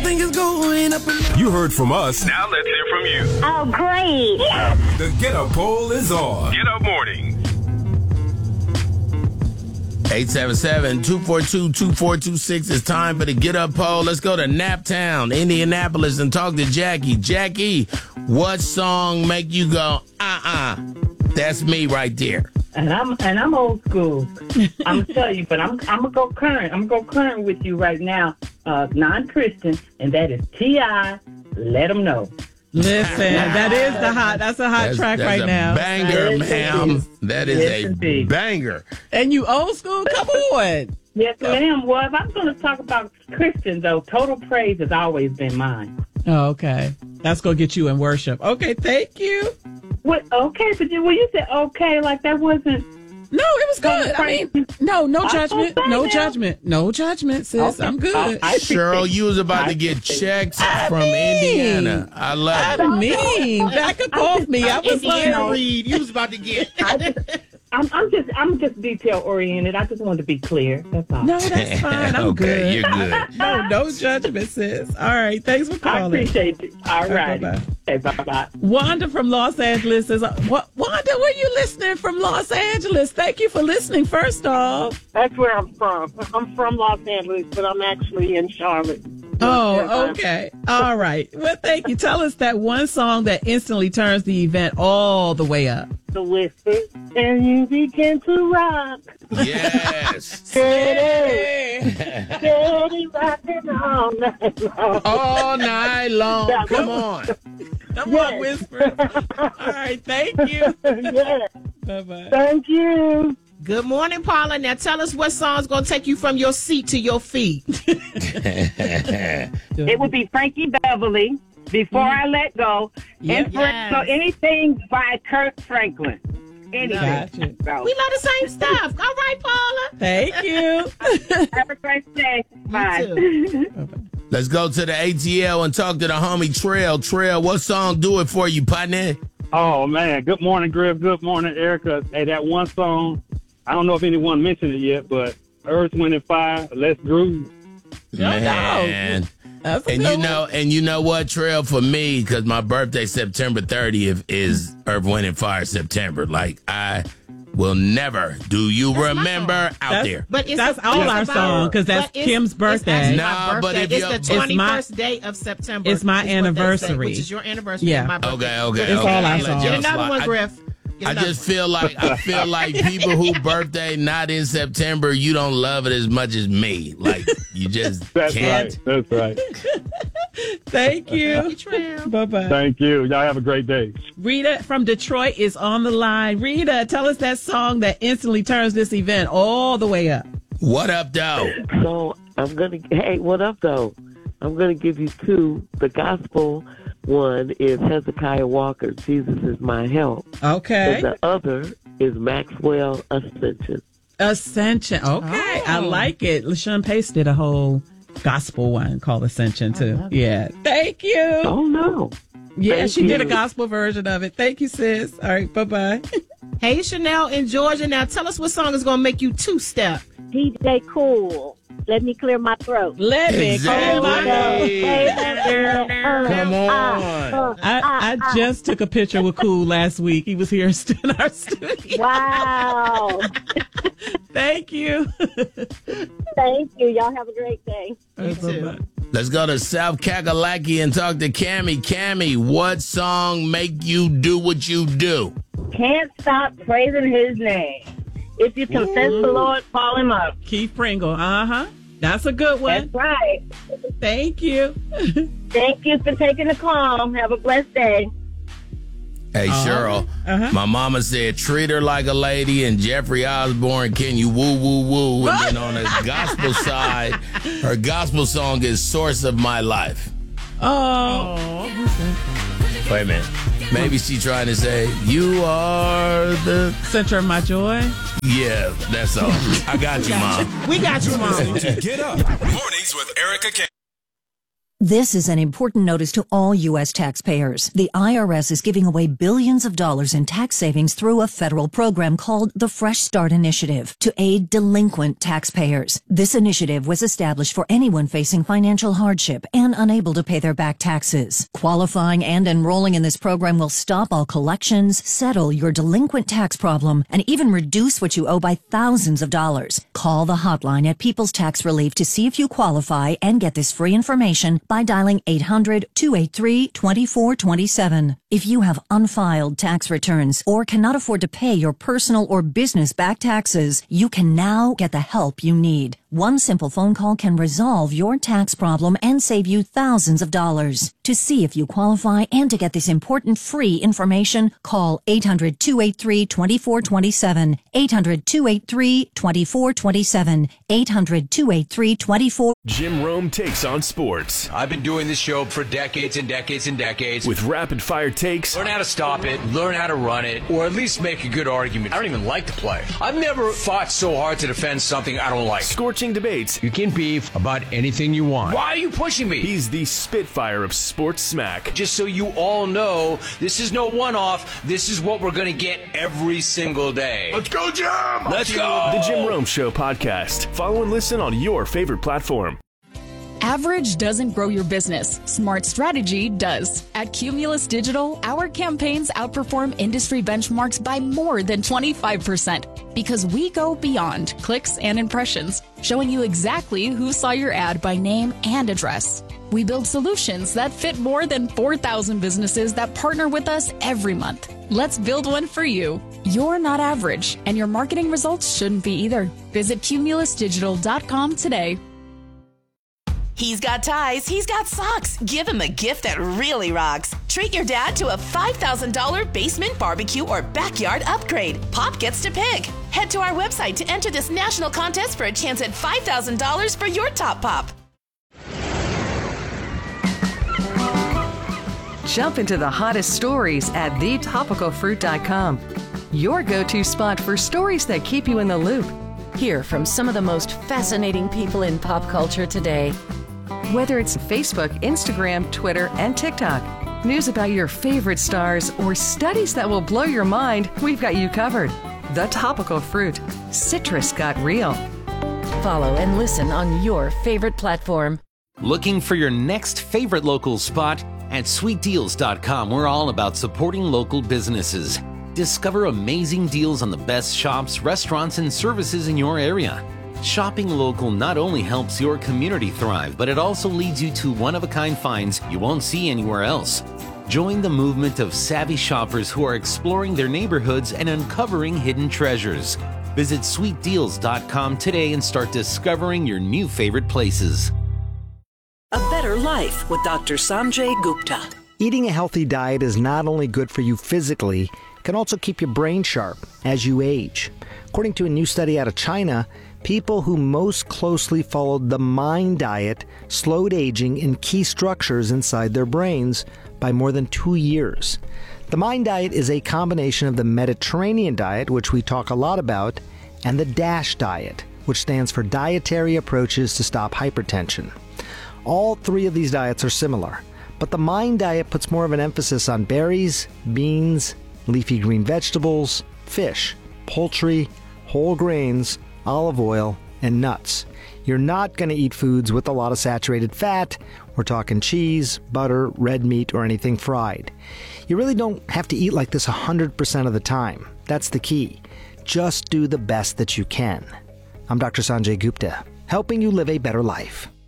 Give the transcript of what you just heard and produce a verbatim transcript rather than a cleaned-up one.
everything is going up and down. You heard from us. Now let's hear from you. Oh, great. The Get Up poll is on. Get Up Mornings. eight seven seven, two four two, two four two six. It's time for the Get Up poll. Let's go to Naptown, Indianapolis, and talk to Jackie. Jackie, what song make you go, uh-uh? That's me right there. And I'm and I'm old school. I'm gonna tell you, but I'm I'm gonna go current. I'm gonna go current with you right now, uh, non-Christian, and that is T I Let Them Know. Listen, that is the hot. That's a hot that's, track that's right a now. Banger, ma'am. That is yes, a indeed. banger. And you old school? Come on. Yes, ma'am. Well, if I'm going to talk about Christian, though, Total Praise has always been mine. Oh, okay. That's going to get you in worship. Okay, thank you. What? Okay, but you, well, you said okay, like that wasn't... No, it was good. I mean, no, no judgment. No now. judgment. No judgment, sis. Okay. I'm good. I, I Cheryl, you was about to get checks from mean, Indiana. I love I it. mean, back up off me. I was Indiana like, Reed, you was about to get. I just, I'm, I'm just, I'm just detail oriented. I just wanted to be clear. That's all. no, that's fine. I'm okay, good. you're good. No, no judgment, sis. All right. Thanks for I calling. appreciate it. All Okay, right. bye. Okay, bye-bye. Wanda from Los Angeles says, what, Wanda, where you listening from Los Angeles? Thank you for listening, first off. That's where I'm from. I'm from Los Angeles, but I'm actually in Charlotte. Oh, okay. All right. Well, thank you. Tell us that one song that instantly turns the event all the way up. The Whisper, and you begin to rock. Yes. Steady, steady rocking all night long. All night long. Come on. Come Yes. on, Whisper. All right. Thank you. Yeah. Bye-bye. Thank you. Good morning, Paula. Now tell us what song's going to take you from your seat to your feet. It would be Frankie Beverly, Before I Let Go, Yep. and Fra- so anything by Kirk Franklin. Anything. Gotcha. So, We love the same stuff. All right, Paula. Thank you. have a great day. Bye. too. Let's go to the A T L and talk to the homie Trail. Trail, what song do it for you, partner? Oh, man. Good morning, Griff. Good morning, Erica. Hey, that one song, I don't know if anyone mentioned it yet, but Earth, Wind, and Fire, Let's Groove. Man. That's a And good you one. know, and you know what, Trail, for me, because my birthday September thirtieth is Earth, Wind, and Fire September. Like, I will never, do you That's my remember song. out That's- there? But it's That's a- all it's our about- song, because that's but it's- Kim's It's birthday. actually No, my but birthday. if It's you're- the It's my- twenty-first day of September. It's my is what they say, anniversary. which is your anniversary. Yeah. And my birthday. Okay, okay, It's okay. all our I'll let songs. y'all Get another slide. one, I- Griff. Get I another just one. feel like I feel like people who birthday not in September, you don't love it as much as me. Like you just That's can't. right. That's right. Thank you. Trail. Bye-bye. Thank you. Y'all have a great day. Rita from Detroit is on the line. Rita, tell us that song that instantly turns this event all the way up. What up, though? So I'm gonna. Hey, what up though? I'm gonna give you two. The gospel one is Hezekiah Walker. Jesus is my help. Okay. And the other is Maxwell Ascension. Ascension. Okay. I like it. LaShawn Pace did a whole gospel one called Ascension, too. Yeah. Thank you. Oh no. Yeah, Thank she did a you. gospel version of it. Thank you, sis. All right. Bye-bye. Hey, Chanel in Georgia. Now tell us what song is going to make you two-step. D J Cool. Let me clear my throat. Let me clear my Exactly. Come Come on. I, I just took a picture with Cool last week. He was here in our studio. Wow. Thank you. Thank you. Y'all have a great day. Bye-bye. Let's go to South Kakalaki and talk to Cammy. Cammy, what song make you do what you do? Can't stop praising his name. If you confess the Lord, call him up. Keith Pringle. Uh-huh. That's a good one. That's right. Thank you. Thank you for taking the call. Have a blessed day. Hey, Cheryl, Uh-huh. my mama said, treat her like a lady, and Jeffrey Osborne, can you woo, woo, woo? And then on the gospel side, her gospel song is Source of My Life. Oh. Wait a minute. Maybe she's trying to say, you are the... Center of my joy. Yeah, that's all. I got you, Mom. We got you, Mom. To Get Up. Mornings with Erica K. This is an important notice to all U S taxpayers. The I R S is giving away billions of dollars in tax savings through a federal program called the Fresh Start Initiative to aid delinquent taxpayers. This initiative was established for anyone facing financial hardship and unable to pay their back taxes. Qualifying and enrolling in this program will stop all collections, settle your delinquent tax problem, and even reduce what you owe by thousands of dollars. Call the hotline at People's Tax Relief to see if you qualify and get this free information by dialing eight hundred, two eight three, two four two seven. If you have unfiled tax returns or cannot afford to pay your personal or business back taxes, you can now get the help you need. One simple phone call can resolve your tax problem and save you thousands of dollars. To see if you qualify and to get this important free information, call eight hundred, two eight three, two four two seven, eight hundred, two eight three, two four two seven, eight hundred, two eight three, two four. Jim Rome takes on sports. I've been doing this show for decades and decades and decades. With rapid-fire takes. Learn how to stop it, learn how to run it, or at least make a good argument. I don't even like to play. I've never fought so hard to defend something I don't like. Scorching debates. You can beef about anything you want. Why are you pushing me? He's the Spitfire of sports smack. Just so you all know, this is no one-off. This is what we're going to get every single day. Let's go, Jim! Let's go! The Jim Rome Show podcast. Follow and listen on your favorite platform. Average doesn't grow your business. Smart strategy does. At Cumulus Digital, our campaigns outperform industry benchmarks by more than twenty-five percent because we go beyond clicks and impressions, showing you exactly who saw your ad by name and address. We build solutions that fit more than four thousand businesses that partner with us every month. Let's build one for you. You're not average, and your marketing results shouldn't be either. Visit cumulus digital dot com today. He's got ties, he's got socks. Give him a gift that really rocks. Treat your dad to a five thousand dollars basement barbecue or backyard upgrade. Pop gets to pick. Head to our website to enter this national contest for a chance at five thousand dollars for your top pop. Jump into the hottest stories at the topical fruit dot com. Your go-to spot for stories that keep you in the loop. Hear from some of the most fascinating people in pop culture today. Whether it's Facebook, Instagram, Twitter, and TikTok, news about your favorite stars, or studies that will blow your mind, we've got you covered. The Topical Fruit. Citrus got real. Follow and listen on your favorite platform. Looking for your next favorite local spot? At sweet deals dot com, we're all about supporting local businesses. Discover amazing deals on the best shops, restaurants, and services in your area. Shopping local not only helps your community thrive, but it also leads you to one-of-a-kind finds you won't see anywhere else. Join the movement of savvy shoppers who are exploring their neighborhoods and uncovering hidden treasures. Visit sweet deals dot com today and start discovering your new favorite places. A Better Life with Doctor Sanjay Gupta. Eating a healthy diet is not only good for you physically, it can also keep your brain sharp as you age. According to a new study out of China, people who most closely followed the MIND diet slowed aging in key structures inside their brains by more than two years. The MIND diet is a combination of the Mediterranean diet, which we talk a lot about, and the DASH diet, which stands for Dietary Approaches to Stop Hypertension. All three of these diets are similar, but the MIND diet puts more of an emphasis on berries, beans, leafy green vegetables, fish, poultry, whole grains, olive oil, and nuts. You're not going to eat foods with a lot of saturated fat. We're talking cheese, butter, red meat, or anything fried. You really don't have to eat like this one hundred percent of the time. That's the key. Just do the best that you can. I'm Doctor Sanjay Gupta, helping you live a better life.